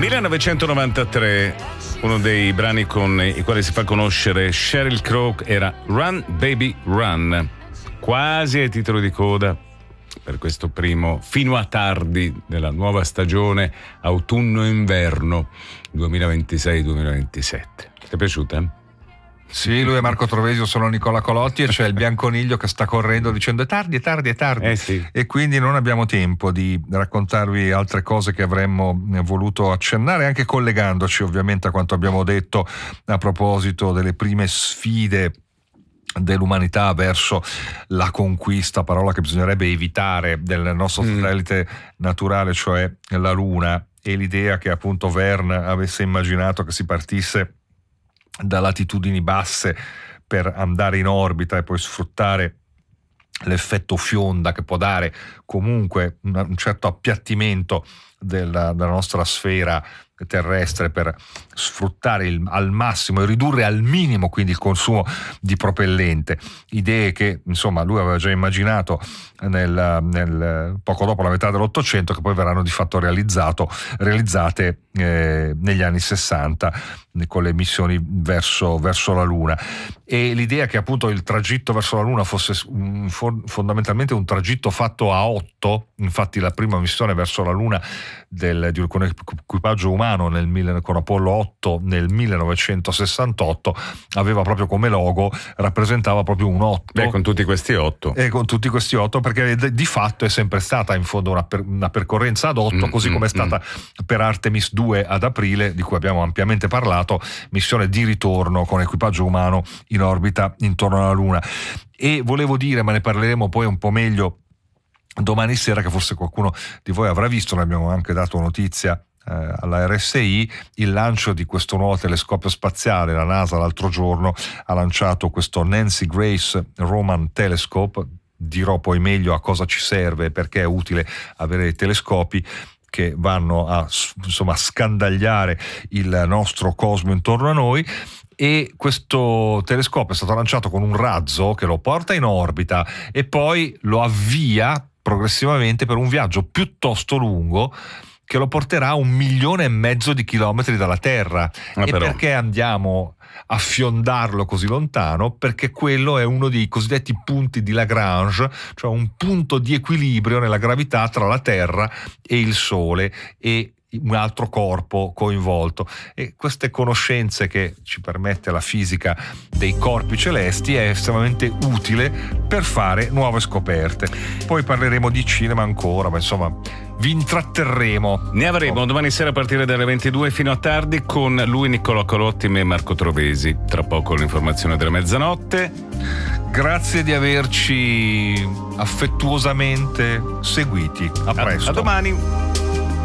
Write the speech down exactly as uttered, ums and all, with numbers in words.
millenovecentonovantatré, uno dei brani con i quali si fa conoscere Sheryl Crow era Run Baby Run, quasi ai titoli di coda per questo primo fino a tardi della nuova stagione autunno-inverno duemilaventisei duemilaventisette. Ti è piaciuta? Sì, lui è Marco Trovesio, sono Nicola Colotti e c'è il bianconiglio che sta correndo dicendo è tardi, è tardi, è tardi. Eh sì. E quindi non abbiamo tempo di raccontarvi altre cose che avremmo voluto accennare, anche collegandoci ovviamente a quanto abbiamo detto a proposito delle prime sfide dell'umanità verso la conquista, parola che bisognerebbe evitare, del nostro satellite mm. naturale, cioè la Luna, e l'idea che appunto Verne avesse immaginato che si partisse da latitudini basse per andare in orbita e poi sfruttare l'effetto fionda che può dare comunque un certo appiattimento della, della nostra sfera terrestre per sfruttare il, al massimo e ridurre al minimo quindi il consumo di propellente. Idee che insomma lui aveva già immaginato nel, nel, poco dopo la metà dell'Ottocento, che poi verranno di fatto realizzato, realizzate eh, negli anni sessanta con le missioni verso, verso la Luna. E l'idea che appunto il tragitto verso la Luna fosse un, fondamentalmente un tragitto fatto a otto, infatti la prima missione verso la Luna del, di un equipaggio umano nel, con Apollo otto nel millenovecentosessantotto aveva proprio come logo, rappresentava proprio un otto. Beh, con tutti questi otto. E con tutti questi otto, perché di fatto è sempre stata in fondo una, per, una percorrenza ad otto, mm, così come mm, è stata mm. per Artemis due ad aprile, di cui abbiamo ampiamente parlato, missione di ritorno con equipaggio umano in orbita intorno alla Luna. E volevo dire, ma ne parleremo poi un po' meglio domani sera, che forse qualcuno di voi avrà visto, ne abbiamo anche dato notizia eh, alla R S I, il lancio di questo nuovo telescopio spaziale. La NASA l'altro giorno ha lanciato questo Nancy Grace Roman Telescope. Dirò poi meglio a cosa ci serve e perché è utile avere dei telescopi che vanno a insomma scandagliare il nostro cosmo intorno a noi. E questo telescopio è stato lanciato con un razzo che lo porta in orbita e poi lo avvia progressivamente per un viaggio piuttosto lungo che lo porterà a un milione e mezzo di chilometri dalla Terra. Ah, e però. Perché andiamo a fiondarlo così lontano? Perché quello è uno dei cosiddetti punti di Lagrange, cioè un punto di equilibrio nella gravità tra la Terra e il Sole e un altro corpo coinvolto. E queste conoscenze che ci permette la fisica dei corpi celesti è estremamente utile per fare nuove scoperte. Poi parleremo di cinema ancora, ma insomma vi intratterremo. Ne avremo oh. domani sera a partire dalle ventidue fino a tardi con lui, Nicola Colotti, me e Marco Trovesi. Tra poco l'informazione della mezzanotte. Grazie di averci affettuosamente seguiti. A presto. A, a domani.